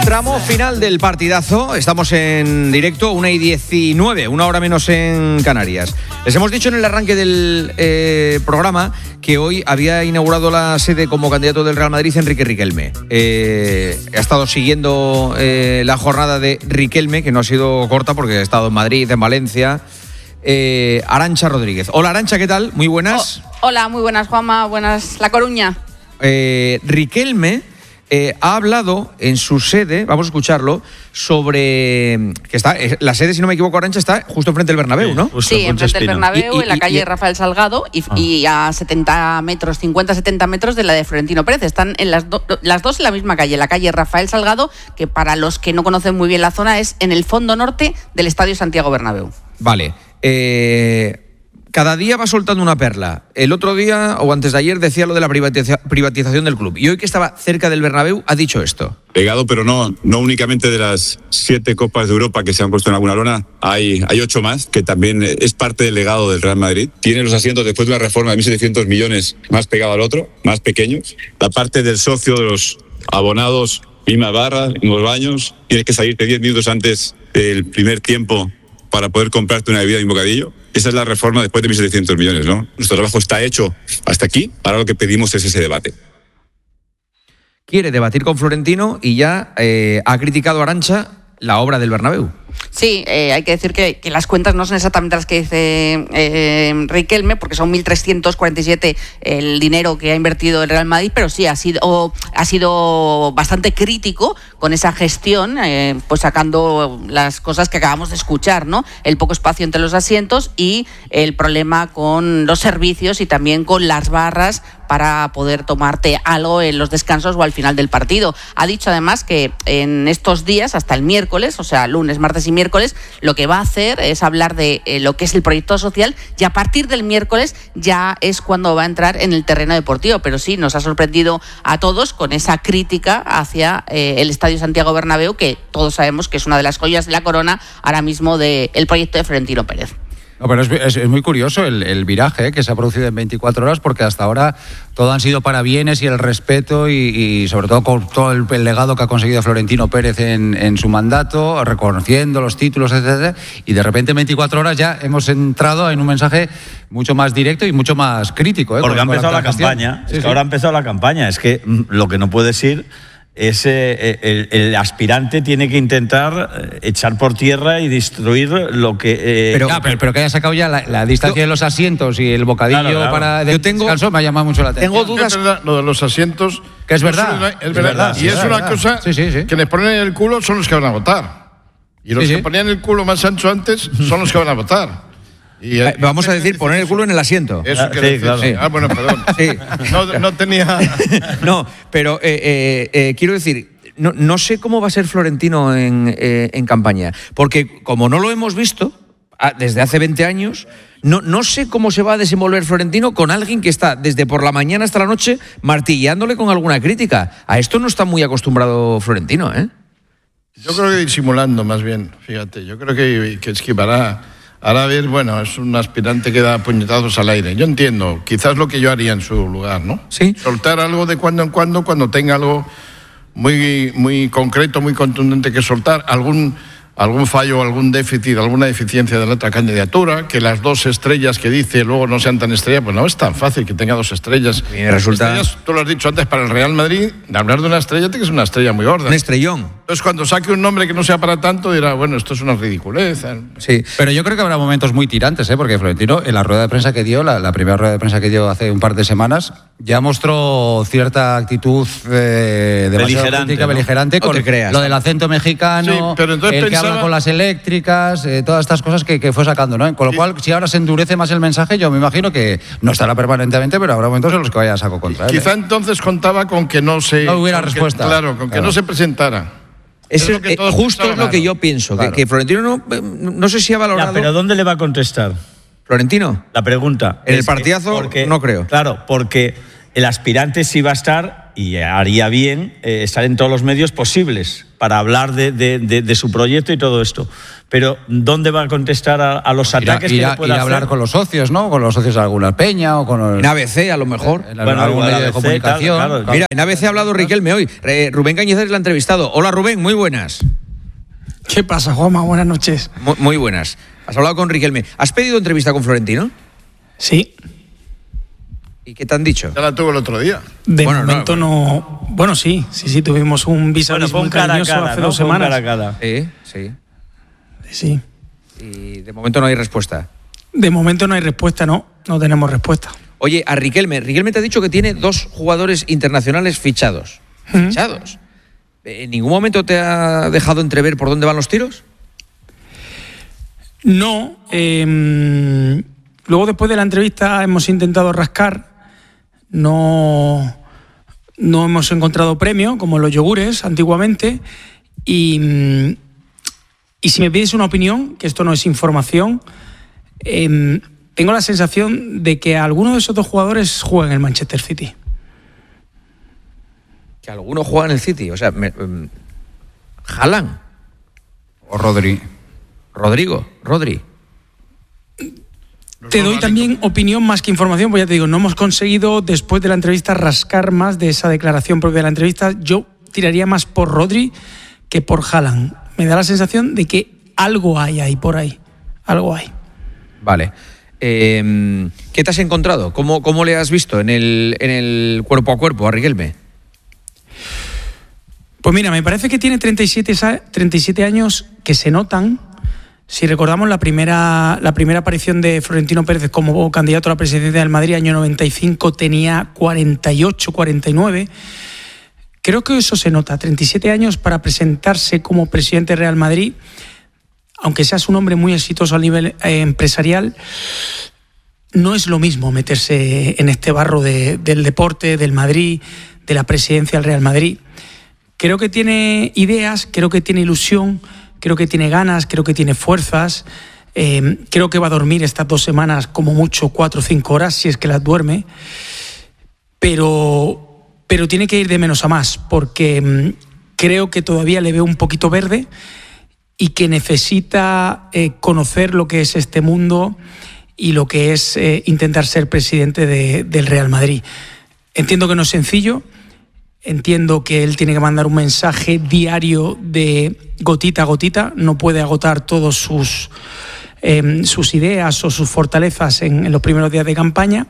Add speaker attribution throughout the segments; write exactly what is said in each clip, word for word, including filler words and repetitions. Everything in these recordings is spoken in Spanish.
Speaker 1: Tramo final del partidazo. Estamos en directo, una y diecinueve, una hora menos en Canarias. Les hemos dicho en el arranque del eh, programa que hoy había inaugurado la sede como candidato del Real Madrid Enrique Riquelme. Eh, ha estado siguiendo eh, la jornada de Riquelme, que no ha sido corta porque ha estado en Madrid, en Valencia. Eh, Arantxa Rodríguez. Hola Arantxa, ¿qué tal? Muy buenas.
Speaker 2: Oh, hola, muy buenas, Juanma. Buenas, La Coruña.
Speaker 1: Eh, Riquelme eh, ha hablado en su sede, vamos a escucharlo, sobre que está la sede, si no me equivoco, Arantxa, está justo enfrente del Bernabéu, ¿no?
Speaker 2: Sí, enfrente del Bernabéu, y, y, en la calle y, Rafael Salgado y, ah. y a setenta metros, cincuenta a setenta metros de la de Florentino Pérez. Están en las, do, las dos en la misma calle, la calle Rafael Salgado, que para los que no conocen muy bien la zona es en el fondo norte del Estadio Santiago Bernabéu.
Speaker 1: Vale. Eh... Cada día va soltando una perla. El otro día, o antes de ayer, decía lo de la privatiza- privatización del club. Y hoy que estaba cerca del Bernabéu, ha dicho esto.
Speaker 3: Legado, pero no, no únicamente de las siete Copas de Europa que se han puesto en alguna lona. Hay, hay ocho más, que también es parte del legado del Real Madrid. Tiene los asientos después de una reforma de mil setecientos millones más pegado al otro, más pequeños. La parte del socio, de los abonados, misma barra, mismos baños. Tienes que salirte diez minutos antes del primer tiempo para poder comprarte una bebida y un bocadillo. Esa es la reforma después de mil setecientos millones, ¿no? Nuestro trabajo está hecho hasta aquí, ahora lo que pedimos es ese debate.
Speaker 1: Quiere debatir con Florentino y ya eh, ha criticado a Arantxa la obra del Bernabéu.
Speaker 2: Sí, eh, hay que decir que, que las cuentas no son exactamente las que dice eh, Riquelme, porque son mil trescientos cuarenta y siete el dinero que ha invertido el Real Madrid, pero sí ha sido, o, ha sido bastante crítico con esa gestión, eh, pues sacando las cosas que acabamos de escuchar, ¿no? El poco espacio entre los asientos y el problema con los servicios y también con las barras para poder tomarte algo en los descansos o al final del partido. Ha dicho además que en estos días, hasta el miércoles, o sea, lunes, martes y miércoles, lo que va a hacer es hablar de eh, lo que es el proyecto social, y a partir del miércoles ya es cuando va a entrar en el terreno deportivo. Pero sí, nos ha sorprendido a todos con esa crítica hacia eh, el Estadio Santiago Bernabéu, que todos sabemos que es una de las joyas de la corona ahora mismo del proyecto de Florentino Pérez.
Speaker 4: No, pero es, es, es muy curioso el, el viraje ¿eh? que se ha producido en veinticuatro horas, porque hasta ahora todo han sido parabienes y el respeto y, y sobre todo con todo el, el legado que ha conseguido Florentino Pérez en, en su mandato, reconociendo los títulos, etcétera, y de repente en veinticuatro horas ya hemos entrado en un mensaje mucho más directo y mucho más crítico. ¿eh?
Speaker 5: Porque
Speaker 4: con,
Speaker 5: ha empezado
Speaker 4: la
Speaker 5: la campaña,
Speaker 4: sí,
Speaker 5: es que
Speaker 4: sí.
Speaker 5: ahora ha empezado la campaña, es que lo que no puedes ir... Ese, el, el aspirante tiene que intentar echar por tierra y destruir lo que... Eh,
Speaker 4: pero, ya, pero, pero que haya sacado ya la, la distancia yo, de los asientos y el bocadillo claro, claro. para
Speaker 1: yo tengo,
Speaker 4: descanso me ha llamado mucho la atención.
Speaker 1: Tengo dudas...
Speaker 6: Es verdad, lo de los asientos...
Speaker 4: Que es verdad.
Speaker 6: Es verdad, es
Speaker 4: es
Speaker 6: verdad.
Speaker 4: verdad
Speaker 6: y es,
Speaker 4: es
Speaker 6: una
Speaker 4: verdad.
Speaker 6: cosa
Speaker 4: sí, sí, sí.
Speaker 6: que les ponen en el culo son los que van a votar. Y los
Speaker 4: sí,
Speaker 6: que
Speaker 4: sí.
Speaker 6: ponían el culo más ancho antes son los que van a votar. Y,
Speaker 1: eh, vamos a decir, poner el culo en el asiento.
Speaker 6: Eso
Speaker 5: ah,
Speaker 6: que
Speaker 5: sí,
Speaker 6: decir,
Speaker 5: claro.
Speaker 6: sí. Ah, bueno, perdón.
Speaker 1: Sí.
Speaker 6: No, no tenía...
Speaker 1: No, pero eh, eh, eh, quiero decir... No, no sé cómo va a ser Florentino en, eh, en campaña, porque como no lo hemos visto a, desde hace veinte años, no, no sé cómo se va a desenvolver Florentino con alguien que está desde por la mañana hasta la noche martillándole con alguna crítica. A esto no está muy acostumbrado Florentino, ¿eh?
Speaker 6: Yo creo que disimulando más bien, fíjate, yo creo que, que esquivará. Ahora a ver, bueno, es un aspirante que da puñetazos al aire. Yo entiendo, quizás lo que yo haría en su lugar, ¿no?
Speaker 1: Sí.
Speaker 6: Soltar algo de cuando en cuando, cuando tenga algo muy, muy concreto, muy contundente que soltar, algún, algún fallo, algún déficit, alguna deficiencia de la otra candidatura, que las dos estrellas que dice luego no sean tan estrellas, pues no es tan fácil que tenga dos estrellas.
Speaker 1: Y resulta...
Speaker 6: Estrellas, tú lo has dicho antes, para el Real Madrid, de hablar de una estrella, tiene que ser una estrella muy gorda.
Speaker 1: Un estrellón.
Speaker 6: Entonces, cuando saque un nombre que no sea para tanto, dirá, bueno, esto es una ridiculez.
Speaker 1: Sí,
Speaker 4: pero yo creo que habrá momentos muy tirantes, ¿eh? Porque Florentino, en la rueda de prensa que dio, la, la primera rueda de prensa que dio hace un par de semanas, ya mostró cierta actitud eh, demasiado
Speaker 5: beligerante,
Speaker 4: crítica,
Speaker 5: ¿no?
Speaker 4: beligerante,
Speaker 1: No
Speaker 4: con
Speaker 1: te creas,
Speaker 4: lo
Speaker 1: ¿no?
Speaker 4: del acento mexicano,
Speaker 6: Sí, pero entonces
Speaker 4: el que
Speaker 6: pensaba...
Speaker 4: habla con las eléctricas, eh, todas estas cosas que, que fue sacando, ¿no? Con lo
Speaker 6: Sí.
Speaker 4: cual, si ahora se endurece más el mensaje, yo me imagino que no estará permanentemente, pero habrá momentos en los que vaya a saco contra él.
Speaker 6: Quizá
Speaker 4: ¿eh?
Speaker 6: entonces contaba con que no se...
Speaker 4: No hubiera
Speaker 6: con que-
Speaker 4: respuesta.
Speaker 6: Claro, con que
Speaker 4: Claro.
Speaker 6: no se presentara.
Speaker 1: Eso,
Speaker 6: Es lo que
Speaker 1: eh,
Speaker 6: todos
Speaker 1: justo es
Speaker 6: pensaban.
Speaker 1: lo que yo pienso,
Speaker 4: Claro.
Speaker 1: que, que Florentino no, no sé si ha valorado...
Speaker 5: ya, pero ¿dónde le va a contestar?
Speaker 1: ¿Florentino?
Speaker 5: La pregunta.
Speaker 1: En el
Speaker 5: es que
Speaker 1: partidazo,
Speaker 5: porque-
Speaker 1: no creo.
Speaker 5: Claro, porque el aspirante sí va a estar, y haría bien, eh, estar en todos los medios posibles. para hablar de, de, de, de su proyecto y todo esto. Pero ¿dónde va a contestar a, a los ataques
Speaker 4: ir a,
Speaker 5: que le pueda
Speaker 4: ir a
Speaker 5: hacer?
Speaker 4: hablar con los socios, ¿no? Con los socios de alguna peña o con...
Speaker 1: En A B C, a lo mejor.
Speaker 4: En
Speaker 5: Bueno,
Speaker 4: algún medio
Speaker 5: A B C,
Speaker 4: de comunicación.
Speaker 5: claro, claro.
Speaker 1: Mira, en A B C ha hablado Riquelme hoy. Eh, Rubén Cañizares la ha entrevistado. Hola, Rubén, muy buenas.
Speaker 7: ¿Qué pasa, Juanma? Buenas noches.
Speaker 1: Muy, muy buenas. Has hablado con Riquelme. ¿Has pedido entrevista con Florentino?
Speaker 7: Sí,
Speaker 1: ¿Y qué te han dicho?
Speaker 6: Ya la tuvo el otro día.
Speaker 7: de
Speaker 1: Bueno, no,
Speaker 7: momento no, Bueno, sí, sí, sí, tuvimos un vis a
Speaker 5: Bueno,
Speaker 7: vis
Speaker 5: pon
Speaker 7: muy
Speaker 5: cara a
Speaker 7: cariñoso
Speaker 5: cara,
Speaker 7: hace
Speaker 5: ¿no?
Speaker 7: dos
Speaker 5: Pon
Speaker 7: semanas.
Speaker 5: cara a cara.
Speaker 1: Sí, sí.
Speaker 7: Sí.
Speaker 1: Y de momento no hay respuesta.
Speaker 7: De momento no hay respuesta, no. No tenemos respuesta.
Speaker 1: Oye, a Riquelme. Riquelme te ha dicho que tiene dos jugadores internacionales fichados.
Speaker 7: Ujú.
Speaker 1: ¿Fichados? ¿En ningún momento te ha dejado entrever por dónde van los tiros?
Speaker 7: No. eh, luego, después de la entrevista, hemos intentado rascar. No, no hemos encontrado premio, como en los yogures antiguamente. Y, y si me pides una opinión, que esto no es información, eh, tengo la sensación de que alguno de esos dos jugadores juega en el Manchester City.
Speaker 1: Que alguno juega en el City. O sea, me, um, Haaland,
Speaker 4: O Rodri.
Speaker 1: Rodrigo, Rodri.
Speaker 7: Te doy también opinión más que información, pues ya te digo, no hemos conseguido después de la entrevista rascar más de esa declaración propia de la entrevista. Yo tiraría más por Rodri que por Haaland. Me da la sensación de que algo hay ahí por ahí. Algo hay.
Speaker 1: Vale. Eh, ¿Qué te has encontrado? ¿Cómo, cómo le has visto en el, en el cuerpo a cuerpo a Riquelme?
Speaker 7: Pues mira, me parece que tiene treinta y siete, treinta y siete años que se notan. Si recordamos la primera, la primera aparición de Florentino Pérez como candidato a la presidencia del Madrid, año noventa y cinco, tenía cuarenta y ocho, cuarenta y nueve. Creo que eso se nota. treinta y siete años para presentarse como presidente de Real Madrid, aunque seas un hombre muy exitoso a nivel eh, empresarial, no es lo mismo meterse en este barro de, del deporte, del Madrid, de la presidencia del Real Madrid. Creo que tiene ideas, creo que tiene ilusión, creo que tiene ganas, creo que tiene fuerzas. Eh, creo que va a dormir estas dos semanas como mucho cuatro o cinco horas, si es que las duerme. Pero, pero tiene que ir de menos a más, porque mm, creo que todavía le veo un poquito verde y que necesita eh, conocer lo que es este mundo y lo que es eh, intentar ser presidente de, del Real Madrid. Entiendo que no es sencillo. Entiendo que él tiene que mandar un mensaje diario de gotita a gotita, no puede agotar todas sus, eh, sus ideas o sus fortalezas en, en los primeros días de campaña,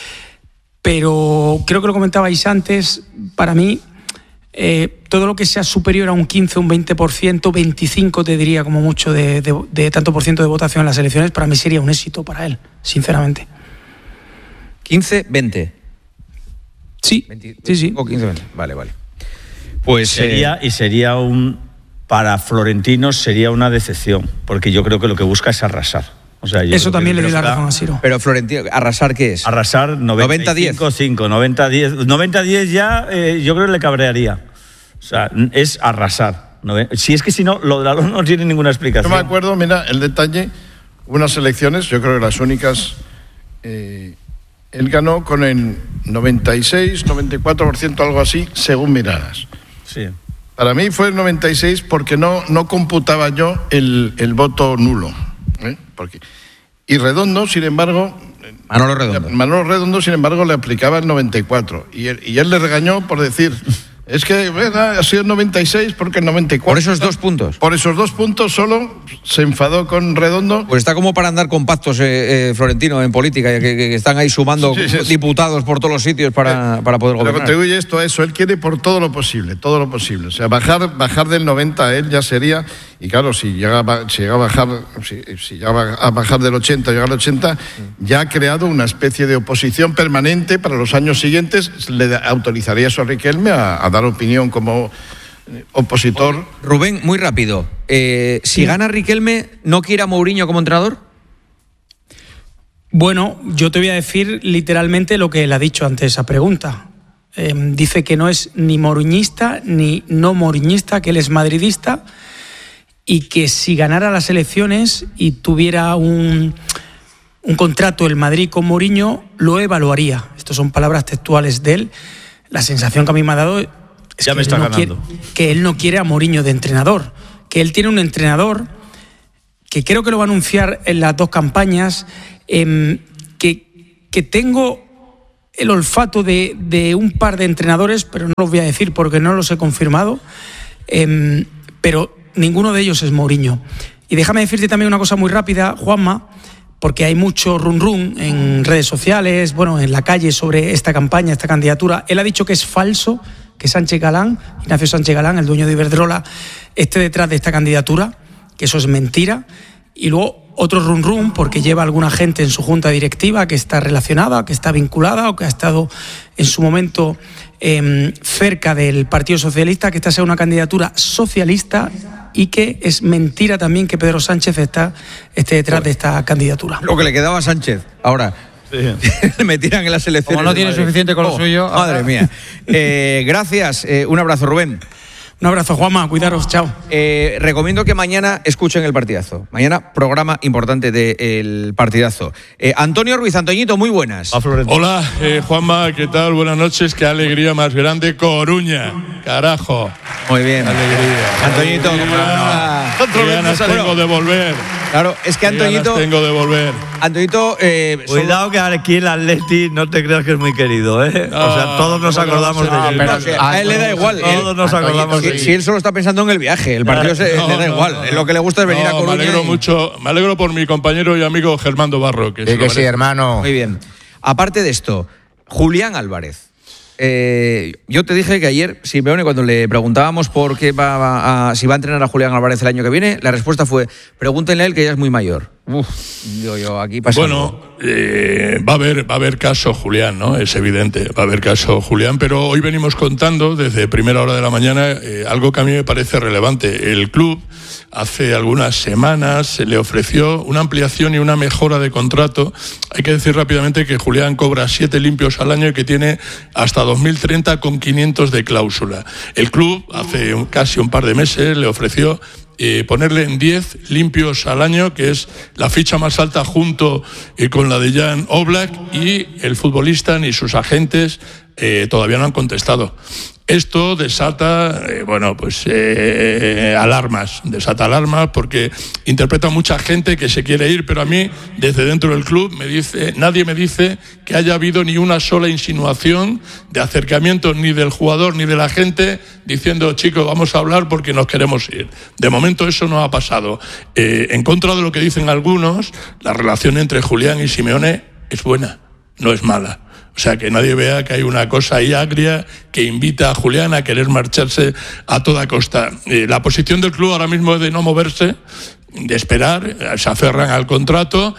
Speaker 7: pero creo que lo comentabais antes, para mí eh, todo lo que sea superior a un quince, un veinte por ciento, veinticinco te diría como mucho de, de, de tanto por ciento de votación en las elecciones, para mí sería un éxito para él, sinceramente.
Speaker 1: quince, veinte.
Speaker 7: Sí, sí, sí.
Speaker 1: O quince, veinte. Vale, vale. Pues
Speaker 5: Sería,
Speaker 1: eh,
Speaker 5: y sería un, para Florentino sería una decepción, porque yo creo que lo que busca es arrasar. O sea, yo
Speaker 7: Eso
Speaker 5: creo
Speaker 7: también
Speaker 5: que
Speaker 7: le doy la
Speaker 5: busca
Speaker 7: razón a Ciro.
Speaker 1: pero Florentino, ¿arrasar qué es?
Speaker 5: Arrasar noventa y cinco cinco, noventa a diez. noventa a diez ya eh, yo creo que le cabrearía. O sea, es arrasar. Si es que si no, lo de la LOM no tiene ninguna
Speaker 6: Yo
Speaker 5: explicación.
Speaker 6: me acuerdo, mira, el detalle, unas elecciones, yo creo que las únicas, eh, él ganó con el noventa y seis, noventa y cuatro por ciento, algo así, según miraras.
Speaker 5: Sí.
Speaker 6: Para mí fue el noventa y seis porque no, no computaba yo el, el voto nulo. ¿eh? Porque, y Redondo, sin embargo...
Speaker 1: Manolo Redondo.
Speaker 6: Manolo Redondo, sin embargo, le aplicaba el noventa y cuatro. Y él, y él le regañó por decir... Es que ¿verdad? Ha sido el noventa y seis porque el noventa y cuatro...
Speaker 1: Por esos dos puntos.
Speaker 6: Por esos dos puntos solo se enfadó con Redondo.
Speaker 1: Pues está como para andar con pactos, eh, eh, Florentino, en política, que, que están ahí sumando
Speaker 6: Sí, sí, sí.
Speaker 1: diputados por todos los sitios para,
Speaker 6: Eh,
Speaker 1: para poder
Speaker 6: Le
Speaker 1: gobernar.
Speaker 6: contribuye esto a eso. Él quiere por todo lo posible, todo lo posible. O sea, bajar, bajar del noventa a él ya sería... Y claro, si llega a, ba- si llega a bajar si, si llega a bajar del ochenta, llegar al ochenta, ya ha creado una especie de oposición permanente para los años siguientes. Le da- autorizaría eso a Riquelme a, a dar opinión como eh, opositor.
Speaker 1: Rubén, muy rápido. Eh, si gana Riquelme, ¿no quiere a Mourinho como entrenador?
Speaker 7: Bueno, yo te voy a decir literalmente lo que él ha dicho ante esa pregunta. Eh, dice que no es ni mourinhista ni no mourinhista, que él es madridista y que si ganara las elecciones y tuviera un, un contrato el Madrid con Mourinho, lo evaluaría. Estas son palabras textuales de él. La sensación que a mí me ha dado
Speaker 5: Es ya me está
Speaker 7: no
Speaker 5: ganando.
Speaker 7: Quiere, que él no quiere a Mourinho de entrenador, que él tiene un entrenador que creo que lo va a anunciar en las dos campañas, eh, que, que tengo el olfato de, de un par de entrenadores, pero no los voy a decir porque no los he confirmado, eh, pero ninguno de ellos es Mourinho. Y déjame decirte también una cosa muy rápida, Juanma, porque hay mucho run run en redes sociales, bueno, en la calle sobre esta campaña, esta candidatura. Él ha dicho que es falso que Sánchez Galán, Ignacio Sánchez Galán, el dueño de Iberdrola, esté detrás de esta candidatura, que eso es mentira. Y luego otro run run porque lleva alguna gente en su junta directiva que está relacionada, que está vinculada o que ha estado en su momento eh, cerca del Partido Socialista, que esta sea una candidatura socialista y que es mentira también que Pedro Sánchez está, esté detrás de esta candidatura.
Speaker 1: Lo que le quedaba a Sánchez ahora. Sí. Me tiran en las elecciones.
Speaker 4: Como no tiene suficiente con lo
Speaker 1: oh,
Speaker 4: suyo.
Speaker 1: Madre ahora. mía. Eh, gracias. Eh, un abrazo, Rubén.
Speaker 7: Un abrazo, Juanma. Cuidaros. Chao.
Speaker 1: Eh, recomiendo que mañana escuchen el partidazo. Mañana, programa importante del partidazo. Eh, Antonio Ruiz, Antoñito, muy buenas.
Speaker 8: Hola, eh, Juanma, ¿qué tal? Buenas noches. Qué alegría más grande. Coruña. Carajo.
Speaker 1: Muy bien.
Speaker 8: Qué alegría.
Speaker 1: Antoñito, ¿cómo
Speaker 8: ah, qué ganas tengo de volver.
Speaker 1: Claro, es que Antoñito.
Speaker 8: Tengo de volver.
Speaker 1: Antoñito. Eh,
Speaker 5: Cuidado solo... que aquí el Atleti no te creas que es muy querido, ¿eh? No, o sea, todos nos acordamos de él.
Speaker 1: Pero que a él le da igual.
Speaker 5: Todos nos acordamos de él.
Speaker 1: Si él solo está pensando en el viaje, el partido se, no, le da igual. No, no. Lo que le gusta es venir
Speaker 8: no,
Speaker 1: a Coruña.
Speaker 8: Me alegro y... mucho. Me alegro por mi compañero y amigo Germando Barro. Que
Speaker 9: sí, que sí, hermano.
Speaker 1: Muy bien. Aparte de esto, Julián Álvarez. Eh, yo te dije que ayer, Simeone, cuando le preguntábamos por qué va a, a, si va a entrenar a Julián Álvarez el año que viene, la respuesta fue: pregúntenle a él, que ya es muy mayor. Uf, digo yo, aquí pasa.
Speaker 8: Bueno, eh, va a haber, va a haber caso Julián, ¿no? Es evidente, va a haber caso Julián, pero hoy venimos contando desde primera hora de la mañana eh, algo que a mí me parece relevante. El club hace algunas semanas le ofreció una ampliación y una mejora de contrato. Hay que decir rápidamente que Julián cobra siete limpios al año y que tiene hasta dos mil treinta con quinientos de cláusula. El club hace un, casi un par de meses le ofreció Eh, ponerle en diez limpios al año, que es la ficha más alta junto eh, con la de Jan Oblak, y el futbolista ni sus agentes eh, todavía no han contestado. Esto desata, eh, bueno, pues eh, alarmas, desata alarmas porque interpreta mucha gente que se quiere ir, pero a mí, desde dentro del club, me dice, nadie me dice que haya habido ni una sola insinuación de acercamiento ni del jugador ni de la gente diciendo, chicos, vamos a hablar porque nos queremos ir. De momento eso no ha pasado. Eh, en contra de lo que dicen algunos, la relación entre Julián y Simeone es buena, no es mala. O sea, que nadie vea que hay una cosa ahí agria que invita a Julián a querer marcharse a toda costa. Eh, la posición del club ahora mismo es de no moverse, de esperar, se aferran al contrato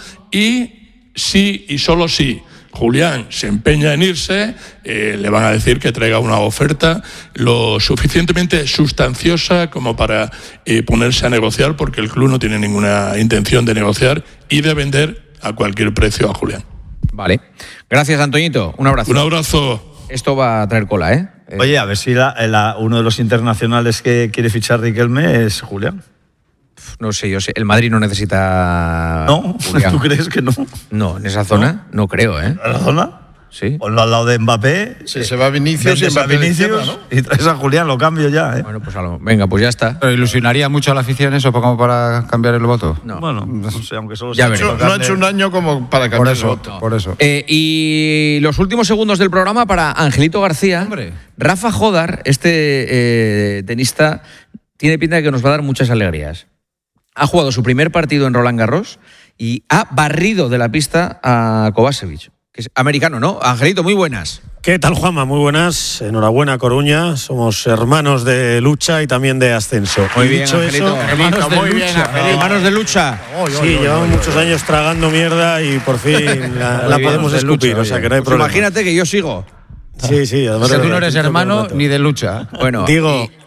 Speaker 8: y sí y solo sí Julián se empeña en irse, eh, le van a decir que traiga una oferta lo suficientemente sustanciosa como para eh, ponerse a negociar, porque el club no tiene ninguna intención de negociar y de vender a cualquier precio a Julián.
Speaker 1: Vale. Gracias, Antoñito. Un abrazo.
Speaker 8: Un abrazo.
Speaker 1: Esto va a traer cola, ¿eh?
Speaker 5: Oye, a ver si la, la, uno de los internacionales que quiere fichar Riquelme es Julián.
Speaker 1: No sé, yo sé. El Madrid no necesita...
Speaker 5: No,
Speaker 1: Julián.
Speaker 5: ¿Tú crees que no?
Speaker 1: No, en esa zona no, no creo, ¿eh?
Speaker 5: ¿En la zona?
Speaker 1: Sí.
Speaker 5: Ponlo al lado de Mbappé.
Speaker 6: Si eh, se va Vinicius, y, Mbappé
Speaker 5: Vinicius
Speaker 6: izquierda, ¿no?
Speaker 5: y traes a Julián, lo cambio ya, ¿eh?
Speaker 1: Bueno, pues a lo, venga, pues ya está.
Speaker 4: ¿Pero ilusionaría mucho a la afición eso como para cambiar el voto?
Speaker 1: No.
Speaker 5: Bueno, no sé, aunque solo
Speaker 1: ya
Speaker 5: sea...
Speaker 6: No ha hecho un año como para cambiar
Speaker 4: por eso,
Speaker 6: el voto.
Speaker 4: Por eso.
Speaker 1: Eh, y los últimos segundos del programa para Angelito García.
Speaker 4: Hombre.
Speaker 1: Rafa Jodar, este eh, tenista, tiene pinta de que nos va a dar muchas alegrías. Ha jugado su primer partido en Roland Garros y ha barrido de la pista a Kovacevic, que es americano, ¿no? Angelito, muy buenas.
Speaker 10: ¿Qué tal, Juanma? Muy buenas. Enhorabuena, Coruña. Somos hermanos de lucha y también de ascenso.
Speaker 1: Muy
Speaker 10: y
Speaker 1: bien,
Speaker 10: dicho
Speaker 1: Angelito.
Speaker 10: eso,
Speaker 1: hermanos de
Speaker 6: muy
Speaker 1: lucha.
Speaker 6: bien, Angelito.
Speaker 1: hermanos de lucha.
Speaker 10: Sí, oy, oy, llevamos oy, muchos oy, años tragando mierda y por fin la, la podemos escupir, lucha, o sea que no hay
Speaker 1: pues
Speaker 10: problema.
Speaker 1: Imagínate que yo sigo.
Speaker 10: Sí, sí. Además
Speaker 4: o sea, tú no eres hermano ni de lucha.
Speaker 1: Bueno,
Speaker 10: digo,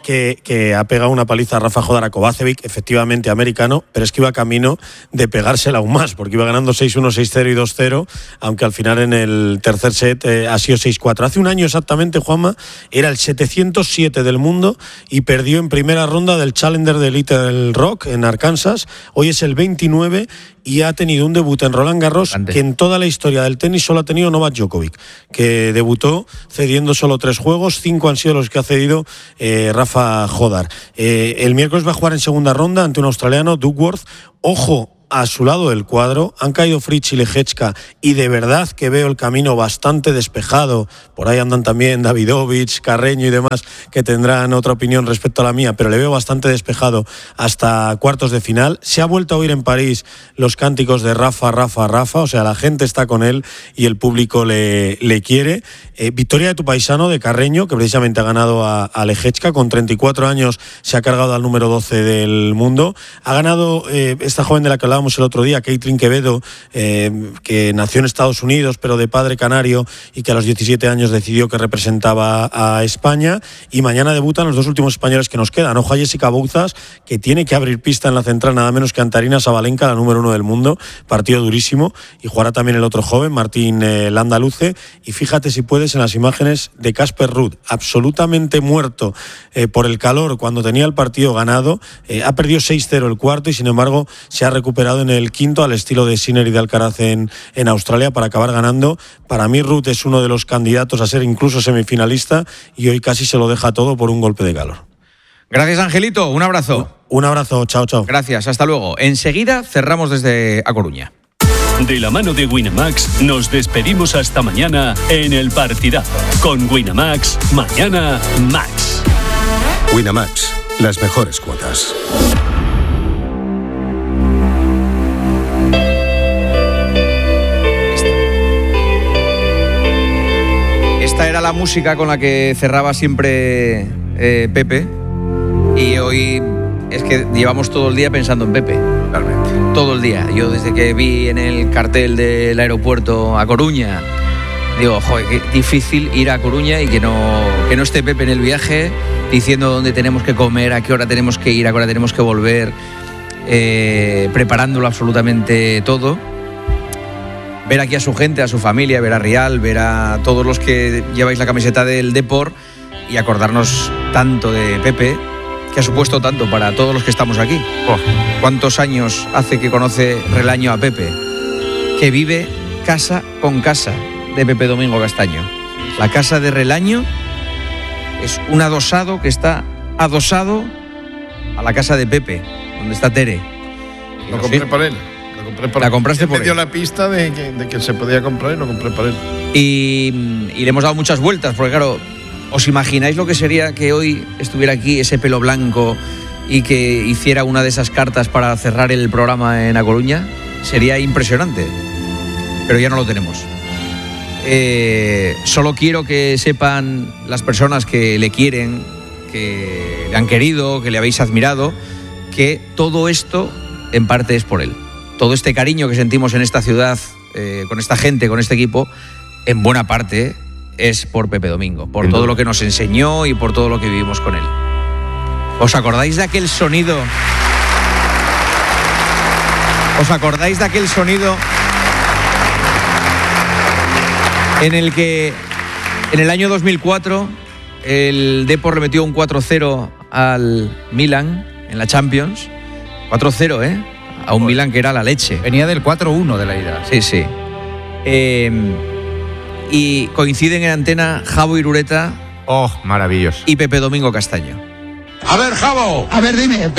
Speaker 10: que, que ha pegado una paliza a Rafa Jodar a Kovacevic, efectivamente americano, pero es que iba camino de pegársela aún más, porque iba ganando seis uno, seis cero y dos cero, aunque al final en el tercer set eh, ha sido seis cuatro. Hace un año exactamente, Juanma, era el setecientos siete del mundo y perdió en primera ronda del Challenger de Little Rock en Arkansas. Hoy es el veintinueve y ha tenido un debut en Roland Garros Grande. Que en toda la historia del tenis solo ha tenido Novak Djokovic, que debutó cediendo solo tres juegos, cinco han sido los que ha cedido eh, Rafa Jodar. Eh, el miércoles va a jugar en segunda ronda ante un australiano, Duckworth. Ojo a su lado del cuadro, han caído Fritz y Leječka y de verdad que veo el camino bastante despejado. Por ahí andan también Davidovich, Carreño y demás que tendrán otra opinión respecto a la mía, pero le veo bastante despejado hasta cuartos de final. Se ha vuelto a oír en París los cánticos de Rafa, Rafa, Rafa, o sea, la gente está con él y el público le, le quiere. Eh, victoria de tu paisano, de Carreño, que precisamente ha ganado a, a Leječka, con treinta y cuatro años se ha cargado al número doce del mundo. Ha ganado eh, esta joven de la que hablábamos el otro día, Caitlin Quevedo, eh, que nació en Estados Unidos pero de padre canario y que a los diecisiete años decidió que representaba a España, y mañana debutan los dos últimos españoles que nos quedan. Ojo a Jessica Bouzas, que tiene que abrir pista en la central nada menos que Antarina Sabalenka, la número uno del mundo, partido durísimo, y jugará también el otro joven, Martín eh, Landaluce. Y fíjate si puedes en las imágenes de Casper Ruud, absolutamente muerto eh, por el calor cuando tenía el partido ganado, eh, ha perdido seis cero el cuarto y sin embargo se ha recuperado en el quinto al estilo de Sinner y de Alcaraz en, en Australia para acabar ganando. Para mí Ruud es uno de los candidatos a ser incluso semifinalista y hoy casi se lo deja todo por un golpe de calor.
Speaker 1: Gracias, Angelito, un abrazo.
Speaker 10: Un, un abrazo, chao, chao.
Speaker 1: Gracias, hasta luego. Enseguida cerramos desde A Coruña.
Speaker 9: De la mano de Winamax nos despedimos hasta mañana en El Partidazo. Con Winamax, mañana Max.
Speaker 11: Winamax, las mejores cuotas.
Speaker 1: Esta era la música con la que cerraba siempre eh, Pepe, y hoy es que llevamos todo el día pensando en Pepe. Realmente. Todo el día. Yo desde que vi en el cartel del aeropuerto A Coruña, digo, joder, qué difícil ir a Coruña y que no, que no esté Pepe en el viaje diciendo dónde tenemos que comer, a qué hora tenemos que ir, a qué hora tenemos que volver, eh, preparándolo absolutamente todo. Ver aquí a su gente, a su familia, ver a Rial, ver a todos los que lleváis la camiseta del Depor y acordarnos tanto de Pepe, que ha supuesto tanto para todos los que estamos aquí. Oh, ¿cuántos años hace que conoce Relaño a Pepe? Que vive casa con casa de Pepe Domingo Castaño. La casa de Relaño es un adosado que está adosado a la casa de Pepe, donde está Tere.
Speaker 6: Lo compré sí. por él.
Speaker 1: La compraste por él.
Speaker 6: Me dio la pista de que, de que se podía comprar y lo compré por él.
Speaker 1: Y, y le hemos dado muchas vueltas, porque claro, ¿os imagináis lo que sería que hoy estuviera aquí ese pelo blanco y que hiciera una de esas cartas para cerrar el programa en A Coruña? Sería impresionante, pero ya no lo tenemos. Eh, solo quiero que sepan las personas que le quieren, que le han querido, que le habéis admirado, que todo esto en parte es por él. Todo este cariño que sentimos en esta ciudad, eh, con esta gente, con este equipo, en buena parte es por Pepe Domingo, por todo lo que nos enseñó y por todo lo que vivimos con él. ¿Os acordáis de aquel sonido? ¿Os acordáis de aquel sonido en el que en el año dos mil cuatro el Depor le metió un cuatro cero al Milan en la Champions? cuatro cero, ¿eh? A un Milan que era la leche.
Speaker 4: Venía del cuatro uno de la ida.
Speaker 1: Sí, sí. Eh, y coinciden en antena Javo Irureta.
Speaker 4: Oh, maravilloso.
Speaker 1: Y Pepe Domingo Castaño.
Speaker 12: A ver, Javo. A ver, dime.